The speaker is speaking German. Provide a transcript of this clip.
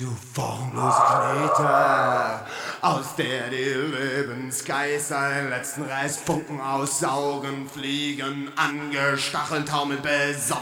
Du formlose Knete, aus der die Lebensgeist seinen letzten Restfunken aussaugen, fliegen, angestachelt, taumelt besoffen.